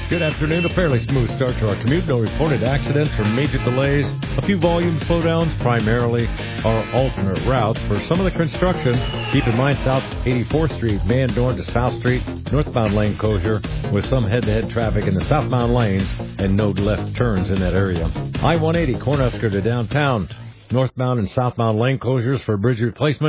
Good afternoon. A fairly smooth start to our commute. No reported accidents or major delays. A few volume slowdowns, primarily our alternate routes. For some of the construction, keep in mind South 84th Street, Van Dorn to South Street, northbound lane closure with some head-to-head traffic in the southbound lanes and no left turns in that area. I-180, Cornhusker to downtown, northbound and southbound lane closures for bridge replacement.